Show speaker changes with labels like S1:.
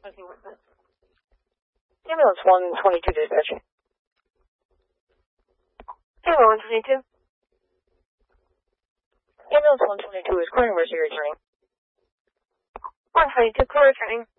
S1: Ambulance 122 dispatch. Ambulance 122. Ambulance 122 is car emergency returning. 122 car returning.